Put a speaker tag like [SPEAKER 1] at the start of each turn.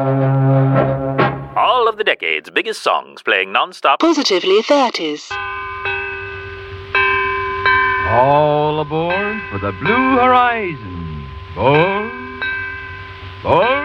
[SPEAKER 1] All of the decade's biggest songs playing non-stop.
[SPEAKER 2] Positively 30s.
[SPEAKER 3] All aboard for the Blue Horizon. Board.